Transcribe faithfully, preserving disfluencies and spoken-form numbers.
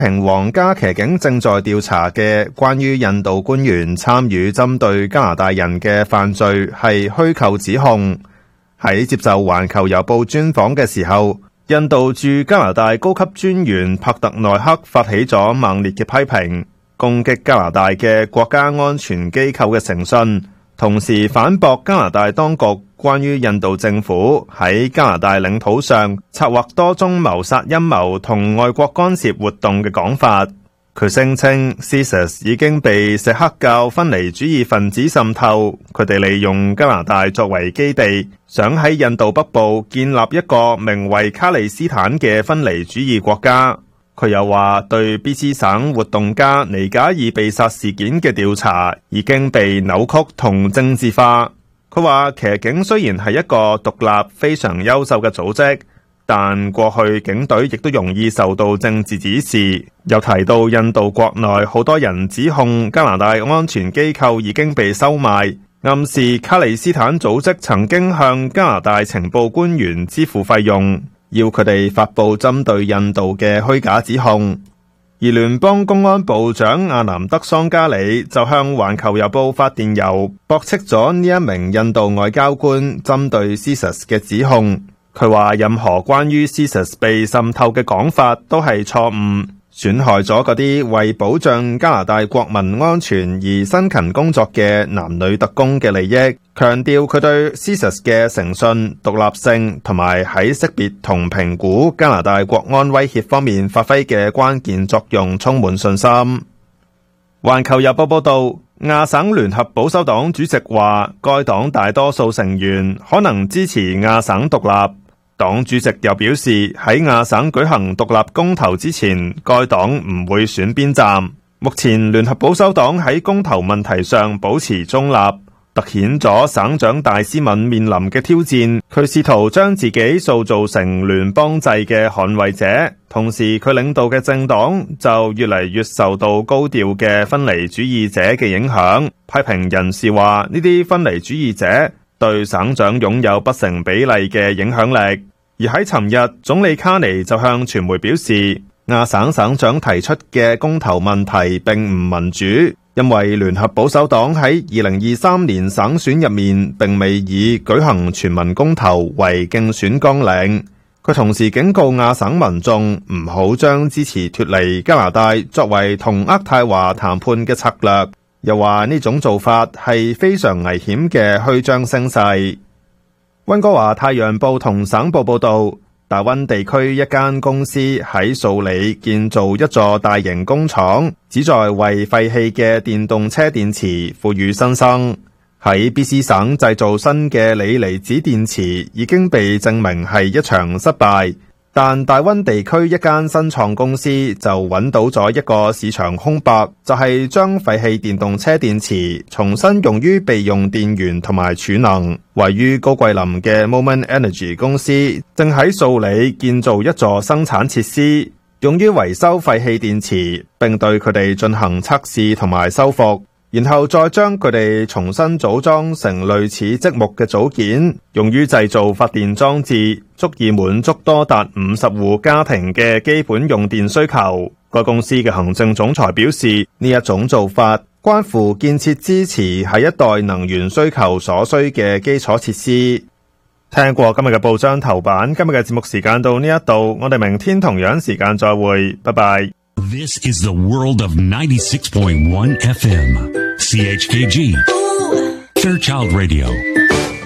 平皇家騎警正在調查嘅關於印度官員參與針對加拿大人嘅犯罪係虛構指控。喺接受環球郵報專訪嘅時候，印度駐加拿大高級專員帕特內克發起咗猛烈嘅批評，攻擊加拿大嘅國家安全機構嘅誠信，同時反駁加拿大當局關於印度政府喺加拿大領土上策劃多宗謀殺陰謀同外國干涉活動嘅講法。佢聲稱 C S I S 已經被錫克教分離主義分子滲透，佢哋利用加拿大作為基地，想喺印度北部建立一個名為卡利斯坦嘅分離主義國家。佢又話對 B C 省活動家尼賈爾被殺事件嘅調查已經被扭曲同政治化。佢話騎警雖然係一個獨立非常優秀嘅組織，但過去警隊亦都容易受到政治指示。又提到印度國內好多人指控加拿大安全機構已經被收買，暗示卡利斯坦組織曾經向加拿大情報官員支付費用，要佢哋發佈針對印度嘅虛假指控。而聯邦公安部長阿南德桑加里就向環球郵報發電郵，駁斥咗呢一名印度外交官針對 C S I S 嘅指控。佢話任何關於 C S I S 被滲透嘅講法都係錯誤，損害咗嗰啲為保障加拿大國民安全而辛勤工作嘅男女特工嘅利益，強調佢對 C S I S 嘅誠信、獨立性同埋喺識別同評估加拿大國安威脅方面發揮嘅關鍵作用充滿信心。環球郵報報道，亞省聯合保守黨主席話，該黨大多數成員可能支持亞省獨立。黨主席又表示，喺亞省舉行獨立公投之前，該黨唔會選邊站。目前聯合保守黨喺公投問題上保持中立，凸顯咗省長戴斯敏面臨嘅挑戰。佢試圖將自己塑造成聯邦制嘅捍衛者，同時佢領導嘅政黨就越嚟越受到高調嘅分離主義者嘅影響。批評人士話，呢啲分離主義者對省長擁有不成比例嘅影響力。而喺尋日，總理卡尼就向傳媒表示，亞省省長提出嘅公投問題並唔民主，因為聯合保守黨喺二零二三年省選入面並未以舉行全民公投為競選綱領。佢同時警告亞省民眾唔好將支持脫離加拿大作為同渥太華談判嘅策略，又話呢種做法係非常危險嘅虛張聲勢。溫哥華太陽報同省報報道，大溫地區一間公司喺素里建造一座大型工廠，旨在為廢棄嘅電動車電池賦予新生。喺 B C 省製造新嘅鋰離子電池已經被證明係一場失敗，但大溫地區一間新創公司就揾到咗一個市場空白，就係將廢棄電動車電池重新用於備用電源同埋儲能。位於高桂林嘅 Moment Energy 公司正喺素里建造一座生產設施，用於維修廢棄電池，並對佢哋進行測試同埋修復，然後再將佢哋重新組裝成類似積木嘅組件，用於製造發電裝置，足以滿足多達五十戶家庭嘅基本用電需求。該公司嘅行政總裁表示，呢一種做法關乎建設支持下一代能源需求所需嘅基礎設施。聽過今日嘅報章頭版，今日嘅節目時間到呢一度，我哋明天同樣時間再會，拜拜。 This is the world of ninety-six point one F M, C H K G, Fairchild Radio.